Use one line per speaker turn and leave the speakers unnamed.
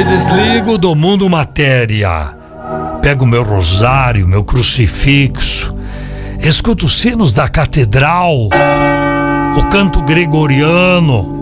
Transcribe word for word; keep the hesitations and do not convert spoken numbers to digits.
Me desligo do mundo matéria. Pego meu rosário, meu crucifixo. Escuto os sinos da catedral, o canto gregoriano.